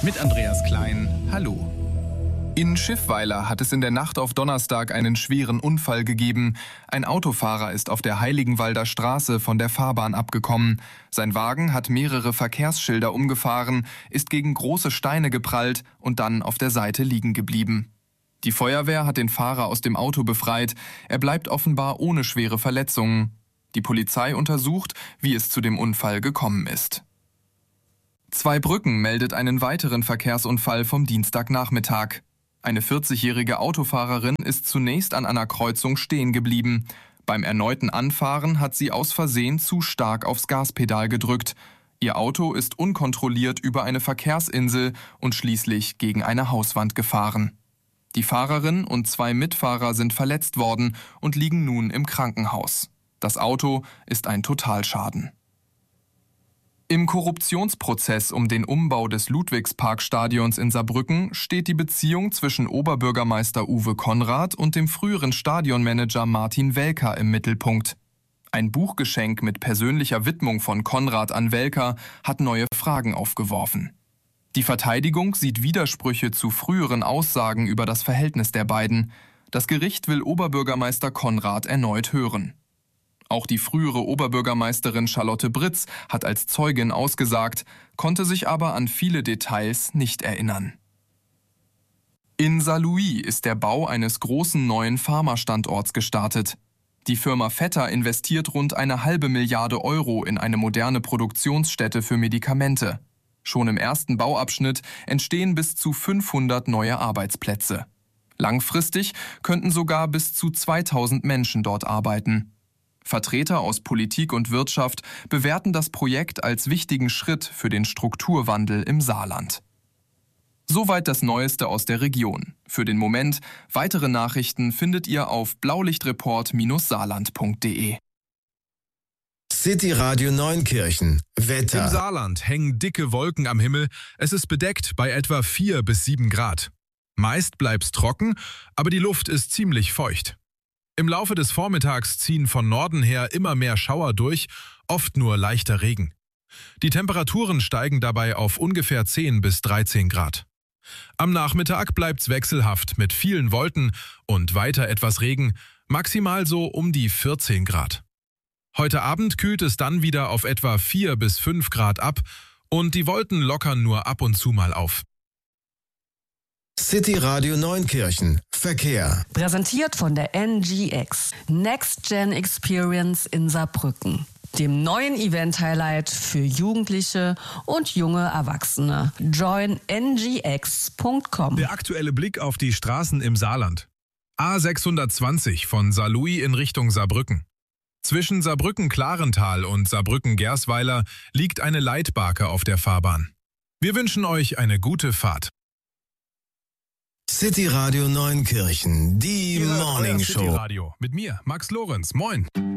mit Andreas Klein. Hallo. In Schiffweiler hat es in der Nacht auf Donnerstag einen schweren Unfall gegeben. Ein Autofahrer ist auf der Heiligenwalder Straße von der Fahrbahn abgekommen. Sein Wagen hat mehrere Verkehrsschilder umgefahren, ist gegen große Steine geprallt und dann auf der Seite liegen geblieben. Die Feuerwehr hat den Fahrer aus dem Auto befreit. Er bleibt offenbar ohne schwere Verletzungen. Die Polizei untersucht, wie es zu dem Unfall gekommen ist. Zweibrücken meldet einen weiteren Verkehrsunfall vom Dienstagnachmittag. Eine 40-jährige Autofahrerin ist zunächst an einer Kreuzung stehen geblieben. Beim erneuten Anfahren hat sie aus Versehen zu stark aufs Gaspedal gedrückt. Ihr Auto ist unkontrolliert über eine Verkehrsinsel und schließlich gegen eine Hauswand gefahren. Die Fahrerin und 2 Mitfahrer sind verletzt worden und liegen nun im Krankenhaus. Das Auto ist ein Totalschaden. Im Korruptionsprozess um den Umbau des Ludwigsparkstadions in Saarbrücken steht die Beziehung zwischen Oberbürgermeister Uwe Konrad und dem früheren Stadionmanager Martin Welker im Mittelpunkt. Ein Buchgeschenk mit persönlicher Widmung von Konrad an Welker hat neue Fragen aufgeworfen. Die Verteidigung sieht Widersprüche zu früheren Aussagen über das Verhältnis der beiden. Das Gericht will Oberbürgermeister Konrad erneut hören. Auch die frühere Oberbürgermeisterin Charlotte Britz hat als Zeugin ausgesagt, konnte sich aber an viele Details nicht erinnern. In Saarlouis ist der Bau eines großen neuen Pharma-Standorts gestartet. Die Firma Vetter investiert rund 1,5 Milliarde Euro in eine moderne Produktionsstätte für Medikamente. Schon im ersten Bauabschnitt entstehen bis zu 500 neue Arbeitsplätze. Langfristig könnten sogar bis zu 2000 Menschen dort arbeiten. Vertreter aus Politik und Wirtschaft bewerten das Projekt als wichtigen Schritt für den Strukturwandel im Saarland. Soweit das Neueste aus der Region. Für den Moment, weitere Nachrichten findet ihr auf blaulichtreport-saarland.de. City Radio Neunkirchen. Wetter. Im Saarland hängen dicke Wolken am Himmel. Es ist bedeckt bei etwa 4 bis 7 Grad. Meist bleibt's trocken, aber die Luft ist ziemlich feucht. Im Laufe des Vormittags ziehen von Norden her immer mehr Schauer durch, oft nur leichter Regen. Die Temperaturen steigen dabei auf ungefähr 10 bis 13 Grad. Am Nachmittag bleibt's wechselhaft mit vielen Wolken und weiter etwas Regen, maximal so um die 14 Grad. Heute Abend kühlt es dann wieder auf etwa 4 bis 5 Grad ab und die Wolken lockern nur ab und zu mal auf. City Radio Neunkirchen. Verkehr. Präsentiert von der NGX. Next Gen Experience in Saarbrücken. Dem neuen Event-Highlight für Jugendliche und junge Erwachsene. Join ngx.com. Der aktuelle Blick auf die Straßen im Saarland. A620 von Saarlouis in Richtung Saarbrücken. Zwischen Saarbrücken-Klarental und Saarbrücken-Gersweiler liegt eine Leitbarke auf der Fahrbahn. Wir wünschen euch eine gute Fahrt. City Radio Neunkirchen, die Morning Show. City Radio mit mir, Max Lorenz. Moin.